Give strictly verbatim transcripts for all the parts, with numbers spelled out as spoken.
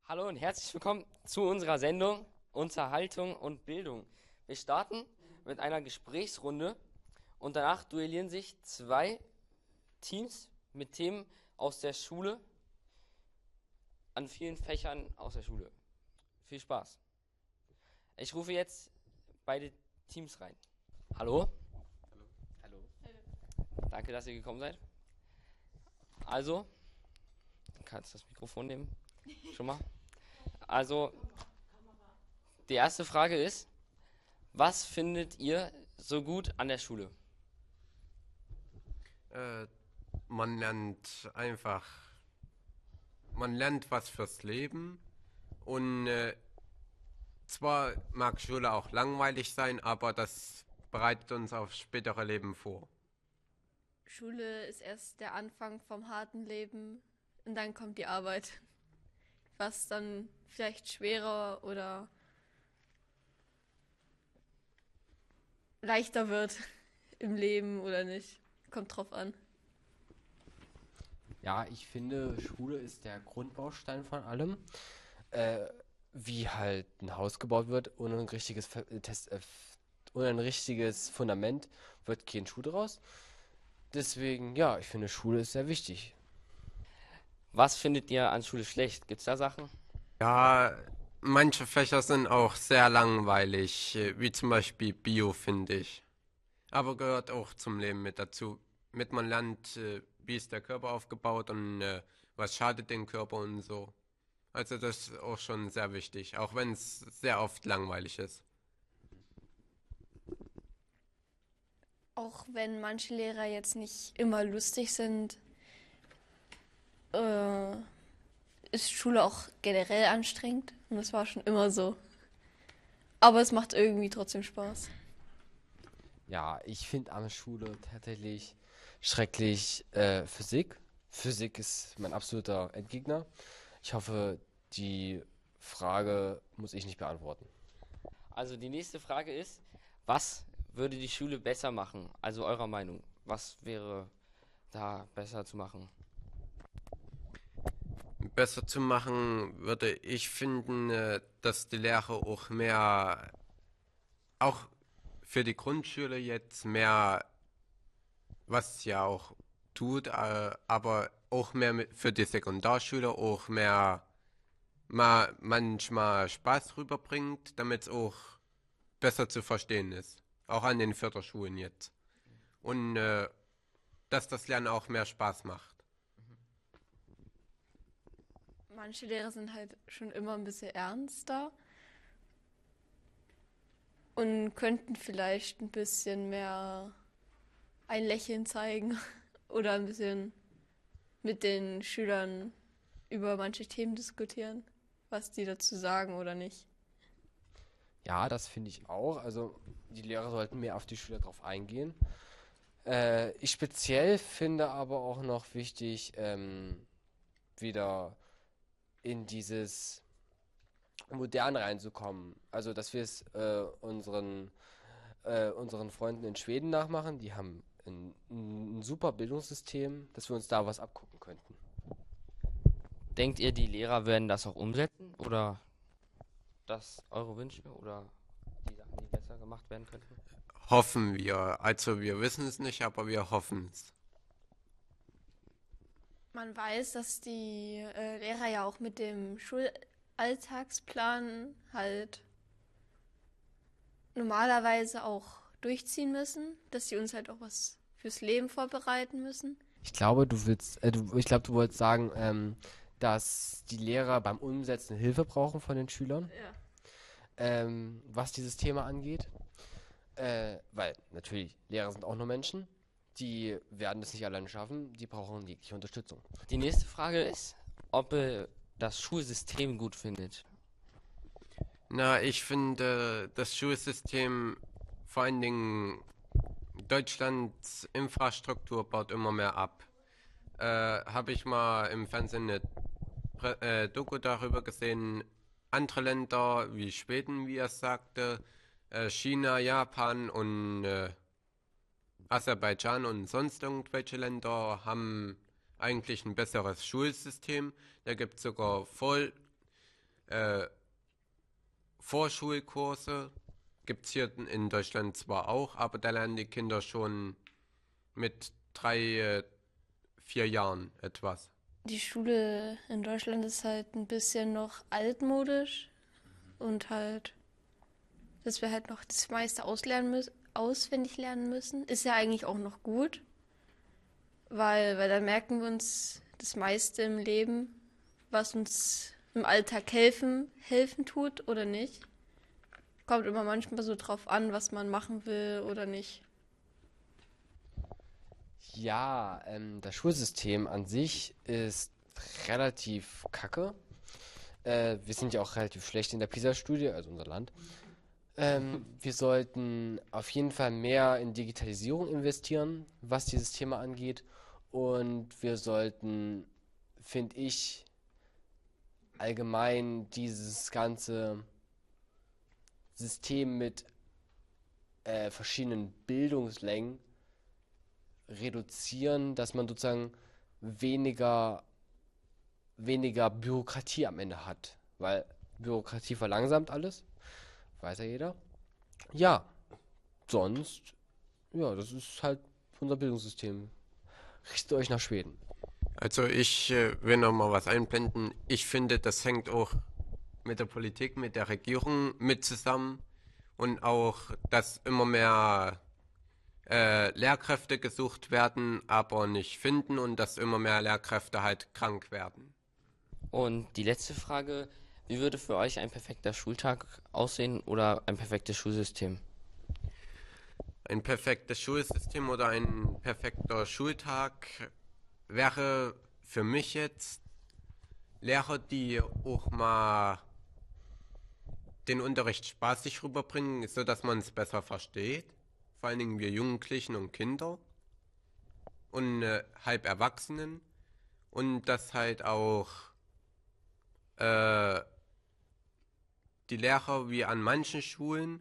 Hallo und herzlich willkommen zu unserer Sendung Unterhaltung und Bildung. Wir starten mit einer Gesprächsrunde und danach duellieren sich zwei Teams mit Themen aus der Schule an vielen Fächern aus der Schule. Viel Spaß. Ich rufe jetzt beide Teams rein. Hallo? Hallo. Danke, dass ihr gekommen seid. Also, du kannst das Mikrofon nehmen. Schon mal. Also, die erste Frage ist, was findet ihr so gut an der Schule? Äh, Man lernt einfach, man lernt was fürs Leben und äh, zwar mag Schule auch langweilig sein, aber das bereitet uns aufs spätere Leben vor. Schule ist erst der Anfang vom harten Leben und dann kommt die Arbeit. Was dann vielleicht schwerer oder leichter wird im Leben oder nicht. Kommt drauf an. Ja, ich finde, Schule ist der Grundbaustein von allem. Äh, Wie halt ein Haus gebaut wird, ohne ein richtiges, Fe- äh, Test, äh, f- ohne ein richtiges Fundament wird kein Schuh draus. Deswegen, ja, ich finde, Schule ist sehr wichtig. Was findet ihr an Schule schlecht? Gibt es da Sachen? Ja, manche Fächer sind auch sehr langweilig, äh, wie zum Beispiel Bio, finde ich. Aber gehört auch zum Leben mit dazu. Mit man lernt, äh, wie ist der Körper aufgebaut und äh, was schadet den Körper und so. Also das ist auch schon sehr wichtig, auch wenn es sehr oft langweilig ist. Auch wenn manche Lehrer jetzt nicht immer lustig sind, äh, ist Schule auch generell anstrengend. Und das war schon immer so. Aber es macht irgendwie trotzdem Spaß. Ja, ich finde an der Schule tatsächlich schrecklich äh, Physik. Physik ist mein absoluter Endgegner. Ich hoffe, die Frage muss ich nicht beantworten. Also die nächste Frage ist, was würde die Schule besser machen? Also eurer Meinung. Was wäre da besser zu machen? Besser zu machen würde ich finden, äh, dass die Lehrer auch mehr, auch für die Grundschule jetzt mehr, was ja auch tut, äh, aber auch mehr mit, für die Sekundarschüler auch mehr mal manchmal Spaß rüberbringt, damit es auch besser zu verstehen ist. Auch an den Förderschulen jetzt. Und äh, dass das Lernen auch mehr Spaß macht. Manche Lehrer sind halt schon immer ein bisschen ernster und könnten vielleicht ein bisschen mehr ein Lächeln zeigen oder ein bisschen mit den Schülern über manche Themen diskutieren, was die dazu sagen oder nicht. Ja, das finde ich auch. Also die Lehrer sollten mehr auf die Schüler drauf eingehen. Äh, ich speziell finde aber auch noch wichtig, ähm, wieder in dieses Modern reinzukommen. Also, dass wir es äh, unseren, äh, unseren Freunden in Schweden nachmachen. Die haben ein, ein super Bildungssystem, dass wir uns da was abgucken könnten. Denkt ihr, die Lehrer werden das auch umsetzen? Oder das eure Wünsche oder die Sachen, die besser gemacht werden könnten? Hoffen wir. Also wir wissen es nicht, aber wir hoffen es. Man weiß, dass die äh, Lehrer ja auch mit dem Schulalltagsplan halt normalerweise auch durchziehen müssen, dass sie uns halt auch was fürs Leben vorbereiten müssen. Ich glaube, du willst, äh, du, ich glaube, du wolltest sagen, ähm, dass die Lehrer beim Umsetzen Hilfe brauchen von den Schülern, Ja. ähm, was dieses Thema angeht. Äh, weil natürlich, Lehrer sind auch nur Menschen. Die werden das nicht alleine schaffen. Die brauchen jegliche Unterstützung. Die nächste Frage ist, ob ihr das Schulsystem gut findet. Na, ich finde das Schulsystem, vor allen Dingen Deutschlands Infrastruktur baut immer mehr ab. Äh, Habe ich mal im Fernsehen eine Prä äh, Doku darüber gesehen, andere Länder wie Schweden, wie er sagte, äh, China, Japan und äh, Aserbaidschan und sonst irgendwelche Länder haben eigentlich ein besseres Schulsystem. Da gibt es sogar voll Äh, Vorschulkurse gibt es hier in Deutschland zwar auch, aber da lernen die Kinder schon mit drei, äh, vier Jahren etwas. Die Schule in Deutschland ist halt ein bisschen noch altmodisch und halt, dass wir halt noch das meiste auslernen müssen, auswendig lernen müssen, ist ja eigentlich auch noch gut, weil, weil dann merken wir uns das meiste im Leben, was uns im Alltag helfen, helfen tut oder nicht. Kommt immer manchmal so drauf an, was man machen will oder nicht. Ja, ähm, das Schulsystem an sich ist relativ kacke. Äh, wir sind ja auch relativ schlecht in der PISA-Studie, also unser Land. Ähm, wir sollten auf jeden Fall mehr in Digitalisierung investieren, was dieses Thema angeht. Und wir sollten, finde ich, allgemein dieses ganze System mit äh, verschiedenen Bildungslängen reduzieren, dass man sozusagen weniger, weniger Bürokratie am Ende hat. Weil Bürokratie verlangsamt alles, weiß ja jeder. Ja, sonst, ja, das ist halt unser Bildungssystem. Richtet euch nach Schweden. Also ich äh, will noch mal was einblenden. Ich finde, das hängt auch mit der Politik, mit der Regierung mit zusammen und auch, dass immer mehr äh, Lehrkräfte gesucht werden, aber nicht finden und dass immer mehr Lehrkräfte halt krank werden. Und die letzte Frage, wie würde für euch ein perfekter Schultag aussehen oder ein perfektes Schulsystem? Ein perfektes Schulsystem oder ein perfekter Schultag wäre für mich jetzt Lehrer, die auch mal den Unterricht spaßig rüberbringen, so dass man es besser versteht. Vor allen Dingen wir Jugendlichen und Kinder und äh, halb Erwachsenen. Und dass halt auch äh, die Lehrer wie an manchen Schulen,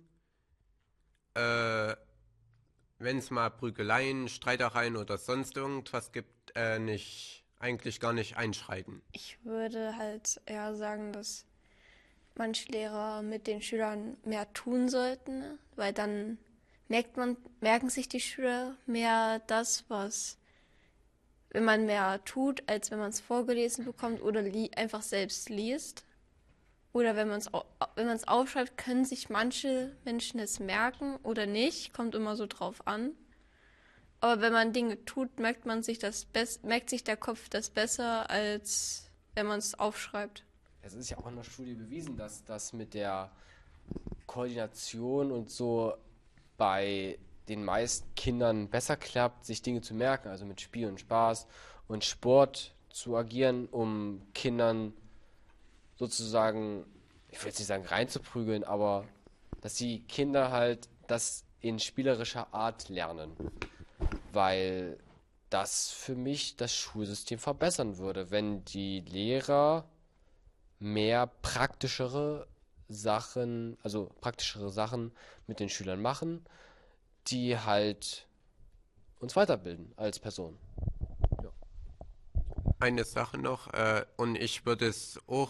äh, wenn es mal Prügeleien, Streitereien oder sonst irgendwas gibt, äh, nicht, eigentlich gar nicht einschreiten. Ich würde halt eher sagen, dass manche Lehrer mit den Schülern mehr tun sollten, ne? Weil dann merkt man, merken sich die Schüler mehr das, was, wenn man mehr tut, als wenn man es vorgelesen bekommt oder li einfach selbst liest. Oder wenn man es wenn man es aufschreibt, können sich manche Menschen es merken oder nicht, kommt immer so drauf an. Aber wenn man Dinge tut, merkt man sich das best merkt sich der Kopf das besser, als wenn man es aufschreibt. Es ist ja auch in der Studie bewiesen, dass das mit der Koordination und so bei den meisten Kindern besser klappt, sich Dinge zu merken, also mit Spiel und Spaß und Sport zu agieren, um Kindern sozusagen, ich will jetzt nicht sagen reinzuprügeln, aber dass die Kinder halt das in spielerischer Art lernen, weil das für mich das Schulsystem verbessern würde, wenn die Lehrer mehr praktischere Sachen, also praktischere Sachen mit den Schülern machen, die halt uns weiterbilden als Person. Ja. Eine Sache noch, äh, und ich würde es auch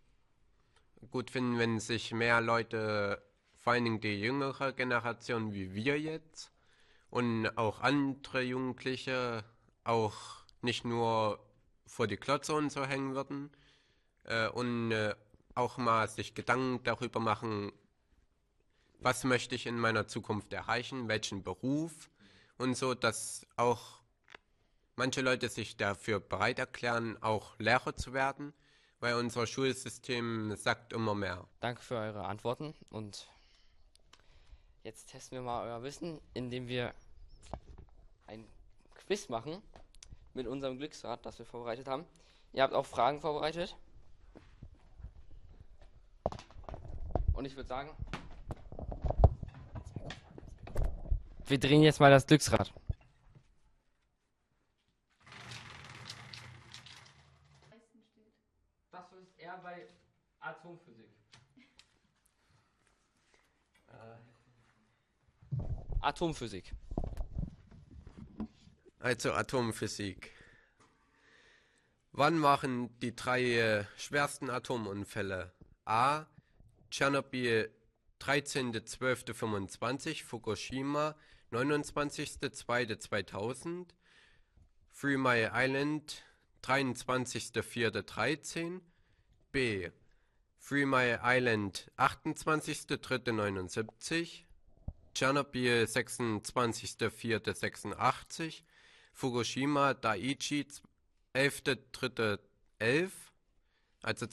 gut finden, wenn sich mehr Leute, vor allen Dingen die jüngere Generation wie wir jetzt und auch andere Jugendliche, auch nicht nur vor die Klotze und so hängen würden äh, und äh, auch mal sich Gedanken darüber machen, was möchte ich in meiner Zukunft erreichen, welchen Beruf und so, dass auch manche Leute sich dafür bereit erklären, auch Lehrer zu werden, weil unser Schulsystem sagt immer mehr. Danke für eure Antworten und jetzt testen wir mal euer Wissen, indem wir ein Quiz machen mit unserem Glücksrad, das wir vorbereitet haben. Ihr habt auch Fragen vorbereitet. Und ich würde sagen, wir drehen jetzt mal das Glücksrad. Das ist eher bei Atomphysik. Atomphysik. Also Atomphysik. Wann waren die drei äh, schwersten Atomunfälle A. Tschernobyl dreizehnter zwölfter fünfundzwanzig, Fukushima neunundzwanzigster zweiter zweitausend, Three Mile Island dreiundzwanzigster vierter dreizehn, B. Three Mile Island achtundzwanzigster dritter neunundsiebzig, Tschernobyl sechsundzwanzigster vierter sechsundachtzig, Fukushima Daiichi elfter dritter elf, also